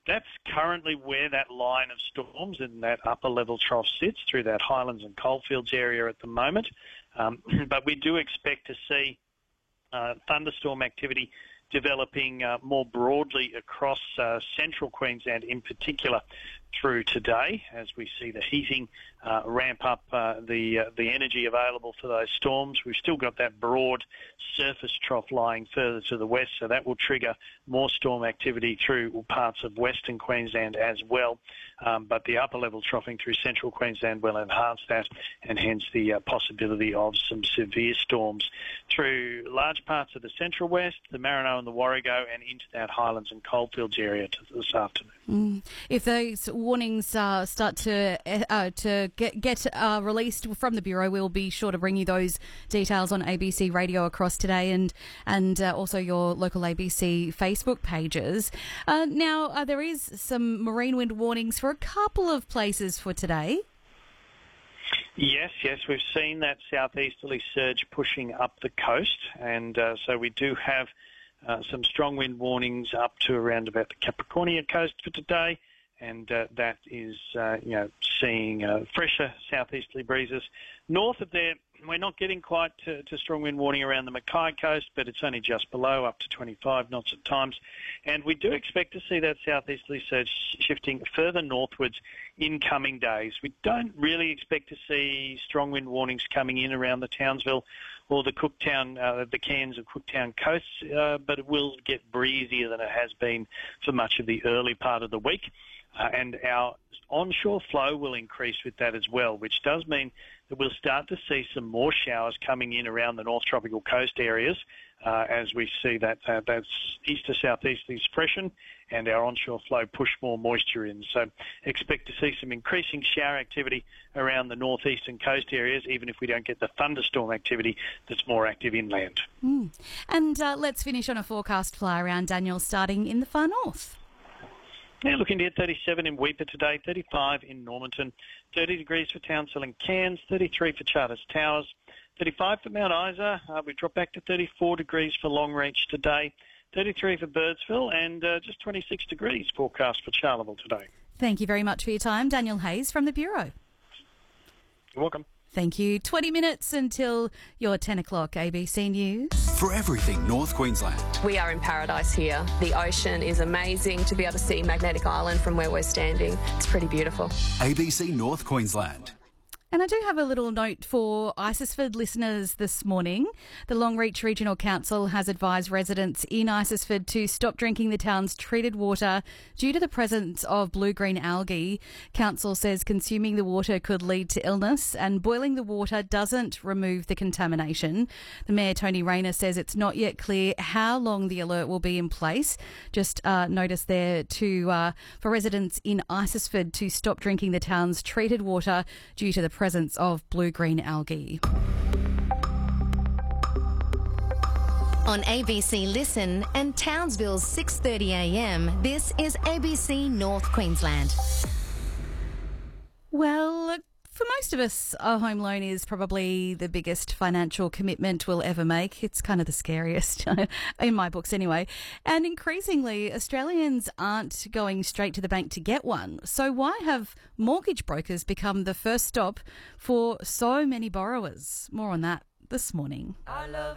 That's currently where that line of storms in that upper level trough sits, through that Highlands and Coalfields area at the moment. But we do expect to see thunderstorm activity developing more broadly across central Queensland in particular through today, as we see the heating ramp up the energy available for those storms. We've still got that broad surface trough lying further to the west, so that will trigger more storm activity through parts of Western Queensland as well. But the upper level troughing through central Queensland will enhance that, and hence the possibility of some severe storms through large parts of the central west, the Marino and the Warrego, and into that Highlands and Coalfields area this afternoon. If those warnings start to get released from the Bureau, we'll be sure to bring you those details on ABC Radio across today, and also your local ABC Facebook pages. Now, there is some marine wind warnings for a couple of places for today. Yes, we've seen that southeasterly surge pushing up the coast, and so we do have some strong wind warnings up to around about the Capricornia coast for today, and that is, seeing fresher southeasterly breezes. North of there, we're not getting quite to strong wind warning around the Mackay coast, but it's only just below, up to 25 knots at times. And we do expect to see that southeasterly surge shifting further northwards in coming days. We don't really expect to see strong wind warnings coming in around the Townsville or the Cooktown, the Cairns and Cooktown coasts, but it will get breezier than it has been for much of the early part of the week. And our onshore flow will increase with that as well, which does mean that we'll start to see some more showers coming in around the North Tropical Coast areas as we see that that's east to southeasterly freshen and our onshore flow push more moisture in. So expect to see some increasing shower activity around the northeastern coast areas, even if we don't get the thunderstorm activity that's more active inland. And let's finish on a forecast fly around, Daniel, starting in the far north. Yeah, looking to hit 37 in Weipa today, 35 in Normanton, 30 degrees for Townsville and Cairns, 33 for Charters Towers, 35 for Mount Isa. We drop back to 34 degrees for Longreach today, 33 for Birdsville, and just 26 degrees forecast for Charleville today. Thank you very much for your time, Daniel Hayes from the Bureau. You're welcome. Thank you. 20 minutes until your 10 o'clock ABC News. For everything North Queensland. We are in paradise here. The ocean is amazing. To be able to see Magnetic Island from where we're standing, it's pretty beautiful. ABC North Queensland. And I do have a little note for Isisford listeners this morning. The Longreach Regional Council has advised residents in Isisford to stop drinking the town's treated water due to the presence of blue-green algae. Council says consuming the water could lead to illness, and boiling the water doesn't remove the contamination. The Mayor, Tony Rayner, says it's not yet clear how long the alert will be in place. Just notice there for residents in Isisford to stop drinking the town's treated water due to the presence of blue-green algae. On ABC Listen and Townsville's 6:30am, this is ABC North Queensland. Well, for most of us, a home loan is probably the biggest financial commitment we'll ever make. It's kind of the scariest, in my books anyway. And increasingly, Australians aren't going straight to the bank to get one. So why have mortgage brokers become the first stop for so many borrowers? More on that this morning.